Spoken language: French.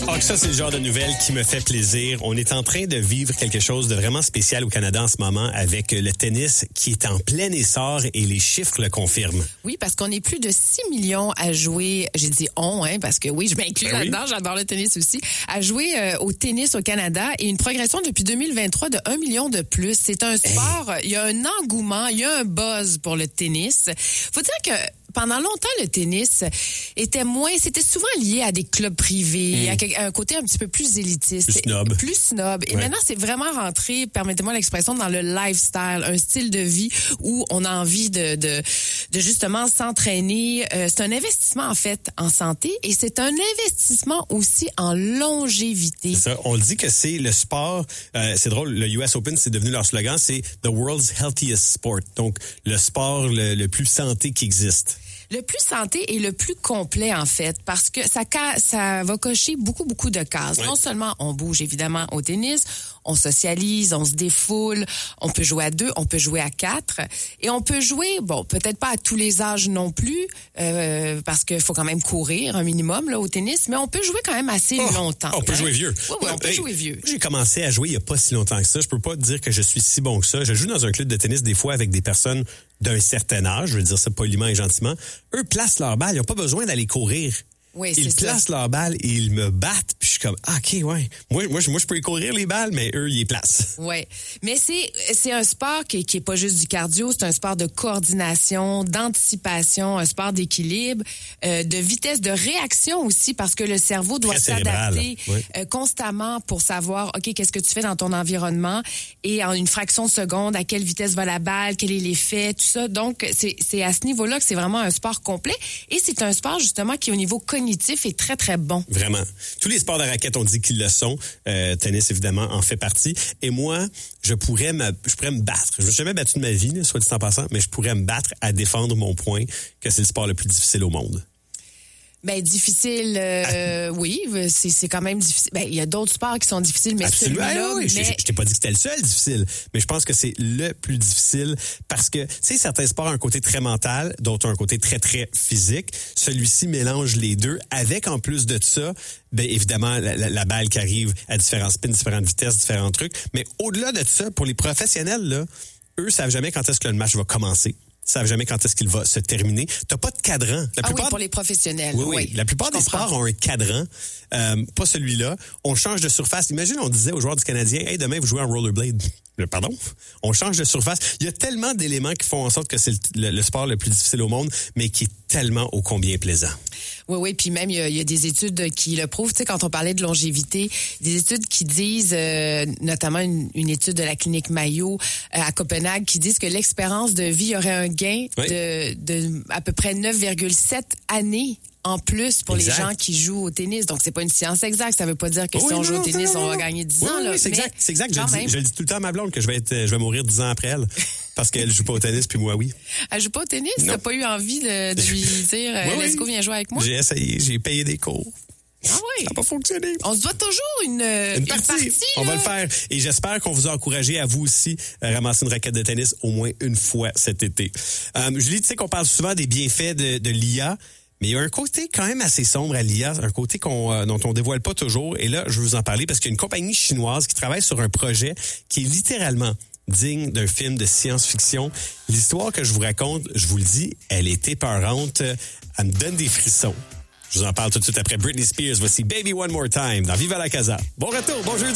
Ah, ça, c'est le genre de nouvelle qui me fait plaisir. On est en train de vivre quelque chose de vraiment spécial au Canada en ce moment avec le tennis qui est en plein essor et les chiffres le confirment. Oui, parce qu'on est plus de 6 millions à jouer, j'ai dit on, parce que oui, je m'inclus là-dedans, j'adore le tennis aussi, à jouer au tennis au Canada et une progression depuis 2023 de 1 million de plus. C'est un sport, il y a un engouement, il y a un buzz pour le tennis. Faut dire que pendant longtemps, le tennis c'était souvent lié à des clubs privés, à un côté un petit peu plus élitiste. Plus snob. Et maintenant, c'est vraiment rentré, permettez-moi l'expression, dans le lifestyle, un style de vie où on a envie de justement s'entraîner. C'est un investissement, en fait, en santé et c'est un investissement aussi en longévité. C'est ça. On dit que c'est le sport, c'est drôle, le US Open, c'est devenu leur slogan, c'est « The world's healthiest sport ». Donc, le sport le plus santé qui existe. Le plus santé et le plus complet, en fait, parce que ça va cocher beaucoup de cases. Ouais. Non seulement on bouge, évidemment, au tennis, on socialise, on se défoule, on peut jouer à 2, on peut jouer à 4, et on peut jouer, peut-être pas à tous les âges non plus, parce qu'il faut quand même courir un minimum là, au tennis, mais on peut jouer quand même assez longtemps. On peut jouer vieux. Oui, on peut jouer vieux. J'ai commencé à jouer il n'y a pas si longtemps que ça. Je peux pas dire que je suis si bon que ça. Je joue dans un club de tennis des fois avec des personnes d'un certain âge, je veux dire ça poliment et gentiment. Eux placent leur balle, ils n'ont pas besoin d'aller courir. Oui, ils placent leur balle et ils me battent, puis je suis comme OK, ouais. Moi je peux y courir les balles, mais eux ils les placent. Ouais. Mais c'est un sport qui est pas juste du cardio, c'est un sport de coordination, d'anticipation, un sport d'équilibre, de vitesse de réaction aussi parce que le cerveau doit s'adapter constamment pour savoir OK, qu'est-ce que tu fais dans ton environnement et en une fraction de seconde à quelle vitesse va la balle, quel est l'effet, tout ça. Donc c'est à ce niveau-là que c'est vraiment un sport complet et c'est un sport justement qui au niveau cognitif est très, très bon. Vraiment. Tous les sports de raquette, on dit qu'ils le sont. Tennis, évidemment, en fait partie. Et moi, je pourrais me battre. Je ne me suis jamais battu de ma vie, soit dit en passant, mais je pourrais me battre à défendre mon point que c'est le sport le plus difficile au monde. Ben difficile, oui, c'est quand même difficile. Ben il y a d'autres sports qui sont difficiles, mais celui-là, oui. Je t'ai pas dit que c'était le seul difficile, mais je pense que c'est le plus difficile parce que, tu sais, certains sports ont un côté très mental, d'autres ont un côté très, très physique. Celui-ci mélange les deux avec, en plus de ça, ben évidemment, la balle qui arrive à différents spins, différentes vitesses, différents trucs. Mais au-delà de ça, pour les professionnels, là, eux savent jamais quand est-ce que le match va commencer. Savent jamais quand est-ce qu'il va se terminer. T'as pas de cadran. Oui, pour les professionnels. Oui. La plupart des sports ont un cadran, pas celui-là. On change de surface. Imagine, on disait aux joueurs du Canadien, hey, demain, vous jouez en rollerblade. Pardon? On change de surface. Il y a tellement d'éléments qui font en sorte que c'est le sport le plus difficile au monde, mais qui est tellement ô combien plaisant. Oui, puis même, il y a des études qui le prouvent. Tu sais, quand on parlait de longévité, des études qui disent, notamment une étude de la clinique Mayo à Copenhague, qui disent que l'expérience de vie aurait un gain de à peu près 9,7 années en plus pour les gens qui jouent au tennis. Donc, c'est pas une science exacte. Ça veut pas dire que si on joue au tennis, on va gagner 10 ans. Oui, c'est exact. Je le dis tout le temps à ma blonde que je vais mourir 10 ans après elle. Parce qu'elle joue pas au tennis, puis moi, oui. Elle joue pas au tennis? T'as pas eu envie de lui dire, let's go, viens jouer avec moi? J'ai essayé, j'ai payé des cours. Ah oui? Ça n'a pas fonctionné. On se doit toujours une partie. On va le faire. Et j'espère qu'on vous a encouragé à vous aussi ramasser une raquette de tennis au moins une fois cet été. Julie, tu sais qu'on parle souvent des bienfaits de l'IA. Mais il y a un côté quand même assez sombre à l'IA, un côté dont on dévoile pas toujours. Et là, je veux vous en parler parce qu'il y a une compagnie chinoise qui travaille sur un projet qui est littéralement digne d'un film de science-fiction. L'histoire que je vous raconte, je vous le dis, elle est épeurante. Elle me donne des frissons. Je vous en parle tout de suite après Britney Spears. Voici Baby One More Time dans Viva la Casa. Bon retour, bon jeudi.